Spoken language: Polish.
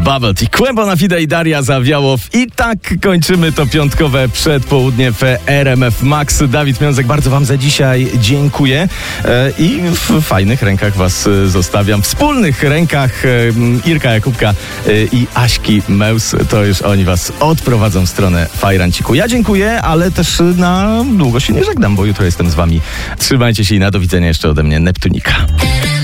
Bubble Tea. Kłębo na Fide i Daria Zawiałow. I tak kończymy to piątkowe przedpołudnie w RMF Max. Dawid Miązek, bardzo wam za dzisiaj dziękuję. I w fajnych rękach was zostawiam. W wspólnych rękach Irka Jakubka i Aśki Meus. To już oni was odprowadzą w stronę fajranciku. Ja dziękuję, ale też na długo się nie żegnam, bo jutro jestem z wami. Trzymajcie się i na do widzenia jeszcze ode mnie, Neptunika.